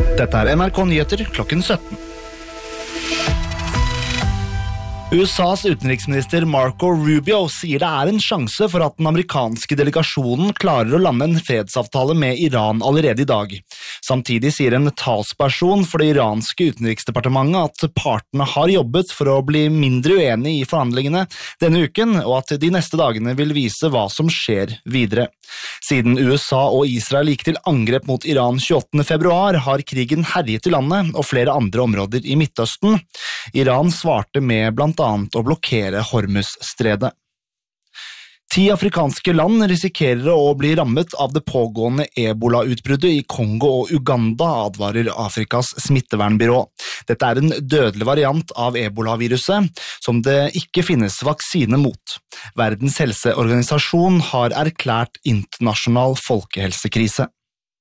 Dette NRK Nyheter klokken 17. USAs utenriksminister Marco Rubio sier det en sjanse for at den amerikanske delegasjonen klarer å lande en fredsavtale med Iran allerede i dag. Samtidig sier en talsperson for det iranske utenriksdepartementet at partene har jobbet for å bli mindre uenige i forhandlingene denne uken, og at de neste dagene vil vise hva som skjer videre. Siden USA og Israel gikk til angrep mot Iran 28. februar, har krigen herjet i landet og flere andre områder i Midtøsten. Iran svarte med blant annet å blokkere Hormuz-stredet. 10 afrikanske land risikerer å bli rammet av det pågående Ebola-utbruddet i Kongo og Uganda, advarer Afrikas smittevernbyrå. Dette en dødelig variant av Ebola-viruset, som det ikke finnes vaksine mot. Verdens helseorganisasjon har erklært internasjonal folkehelsekrise.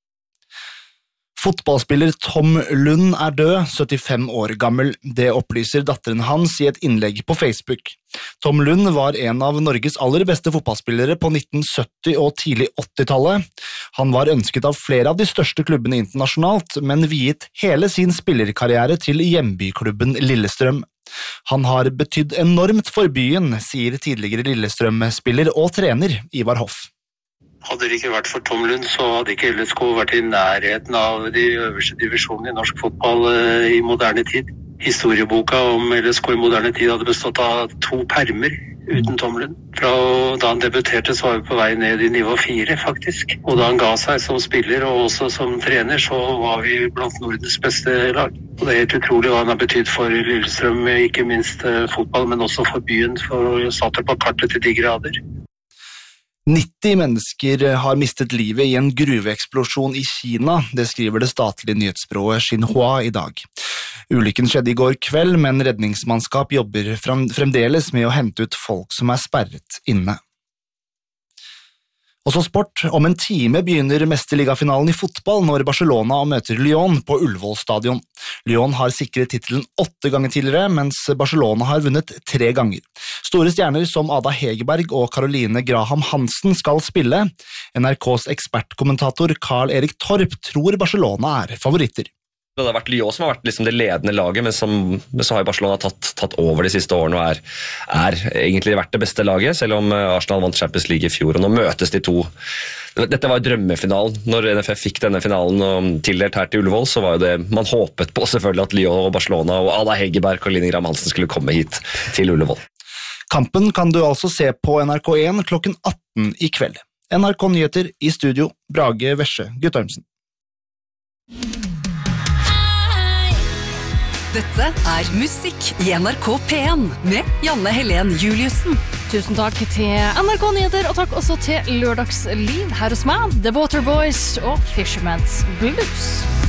Fotballspiller Tom Lund død, 75 år gammel. Det opplyser datteren hans i et innlegg på Facebook. Tom Lund var en av Norges aller beste fotballspillere på 1970- og tidlig 80-tallet. Han var ønsket av flere av de største klubbene internasjonalt, men viet hele sin spillerkarriere til hjembyklubben Lillestrøm. Han har betydd enormt for byen, sier tidligere Lillestrøm-spiller og trener Ivar Hoff. Hadde det ikke vært for Tom Lund, så hadde ikke LSK vært i nærheten av de øverste divisjonene i norsk fotball i moderne tid. Historieboka om LSK i moderne tid hadde bestått av 2 permer uten Tom Lund. Fra da han debuterte så var vi på vei ned i nivå 4 faktisk. Og da han ga seg som spiller og også som trener, så var vi blant Nordens beste lag. Og det helt utrolig hva han har betydd for Lillestrøm, ikke minst fotball, men også for byen, for å sette på kartet til de grader. 90 mennesker har mistet livet i en gruveeksplosjon i Kina, det skriver det statlige nyhetsbyrået Xinhua i dag. Ulykken skjedde i går kveld, men redningsmannskap jobber fremdeles med å hente ut folk som sperret inne. Også sport. Om en time begynner mesterligafinalen i fotball når Barcelona møter Lyon på Ullevål stadion. Lyon har sikret titelen 8 ganger tidligere, mens Barcelona har vunnet 3 ganger. Store stjerner som Ada Hegerberg og Caroline Graham Hansen skal spille. NRKs ekspertkommentator Karl Erik Torp tror Barcelona favoritter. Det har vært Lyon som har vært liksom det ledende laget, men så har Barcelona tatt over de siste årene og er egentlig vært det beste laget, selv om Arsenal vant Champions League i fjor, og nå møtes de to. Dette var drømmefinalen. Når NFF fikk denne finalen tildelt her til Ullevål, så var jo det man håpet på selvfølgelig at Lyon og Barcelona og Ada Hegerberg og Caroline Graham Hansen skulle komme hit til Ullevål. Kampen kan du altså se på NRK1 klokken 18 i kveld. NRK Nyheter i studio, Brage Vesje Guttormsen. Dette musikk i NRK P1 med Janne Helen Juliussen. Tusen takk til NRK Nyheter, og takk også til Lørdagsliv her hos meg, The Waterboys og Fisherman's Blues.